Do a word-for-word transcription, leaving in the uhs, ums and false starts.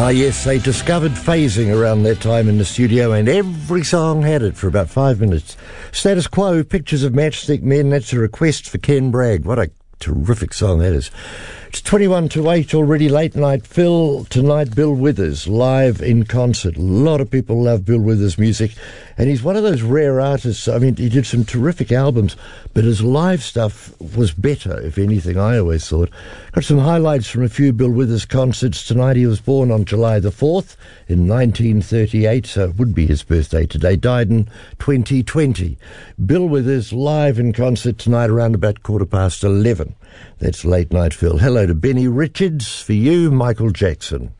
yes, they discovered phasing around that time in the studio, and every song had it for about five minutes. Status Quo, Pictures of Matchstick Men, that's a request for Ken Bragg. What a terrific song that is. It's twenty-one to eight already, late night. Phil, tonight Bill Withers, live in concert. A lot of people love Bill Withers' music, and he's one of those rare artists. I mean, he did some terrific albums, but his live stuff was better, if anything, I always thought. Got some highlights from a few Bill Withers concerts tonight. He was born on July the fourth in nineteen thirty-eight, so it would be his birthday today. Died in twenty twenty. Bill Withers live in concert tonight around about quarter past eleven. That's Late Night Phil. Hello to Benny Richards. For you, Michael Jackson.